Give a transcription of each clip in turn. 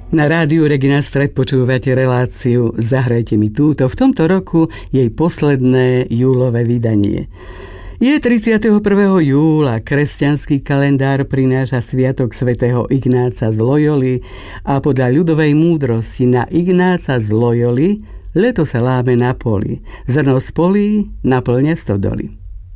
Na rádiu Regina Stred počúvate reláciu Zahrajte mi túto. V tomto roku jej posledné júlové vydanie. Je 31. júla, kresťanský kalendár prináša sviatok svätého Ignáca z Loyoli a podľa ľudovej múdrosti na Ignáca z Loyoli leto sa láme na poli, zrno z polí naplňa stodoly.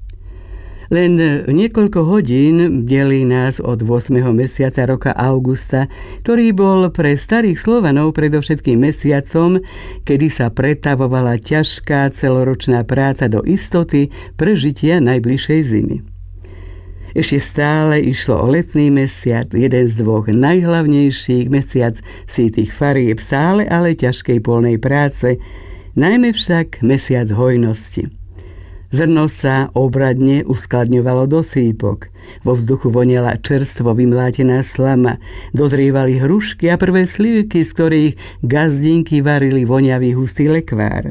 Len niekoľko hodín delí nás od 8. mesiaca roka augusta, ktorý bol pre starých Slovanov predovšetkým mesiacom, kedy sa pretavovala ťažká celoročná práca do istoty prežitia najbližšej zimy. Ešte stále išlo o letný mesiac, jeden z dvoch najhlavnejších mesiac sýtých farieb, stále ale ťažkej polnej práce, najmä však mesiac hojnosti. Zrno sa obradne uskladňovalo do sípok. Vo vzduchu voniala čerstvo vymlátená slama. Dozrievali hrušky a prvé slivky, z ktorých gazdinky varili voňavý hustý lekvár.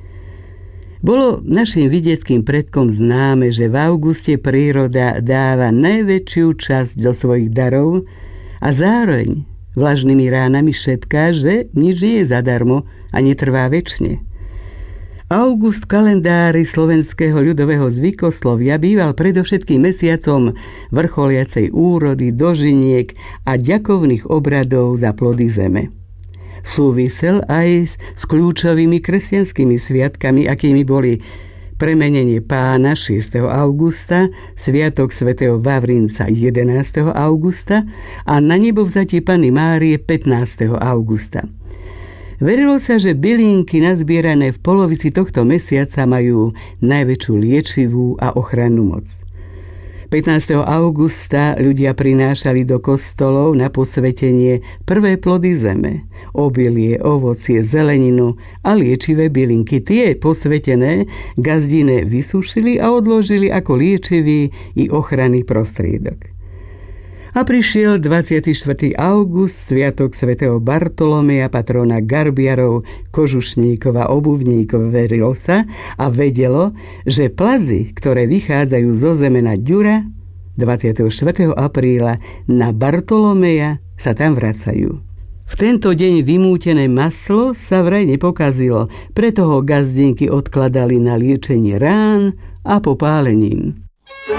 Bolo našim vidieckým predkom známe, že v auguste príroda dáva najväčšiu časť do svojich darov a zároveň vlažnými ránami šepká, že nič nie je zadarmo a netrvá večne. August v kalendári slovenského ľudového zvykoslovia býval predovšetkým mesiacom vrcholiacej úrody, dožiniek a ďakovných obradov za plody zeme. Súvisel aj s kľúčovými kresťanskými sviatkami, akými boli premenenie Pána 6. augusta, sviatok svätého Vavrinca 11. augusta a na nebovzatie Panny Márie 15. augusta. Verilo sa, že bylinky nazbierané v polovici tohto mesiaca majú najväčšiu liečivú a ochrannú moc. 15. augusta ľudia prinášali do kostolov na posvetenie prvé plody zeme, obilie, ovocie, zeleninu a liečivé bylinky. Tie posvetené gazdine vysúšili a odložili ako liečivý i ochranný prostriedok. A prišiel 24. august, sviatok svätého Bartolomeja, patrona garbiarov, kožušníkov a obuvníkov. Verilo sa a vedelo, že plazy, ktoré vychádzajú zo zemena ďura, 24. apríla na Bartolomeja sa tam vracajú. V tento deň vymútené maslo sa vraj nepokazilo, preto ho gazdinky odkladali na liečenie rán a popálenín.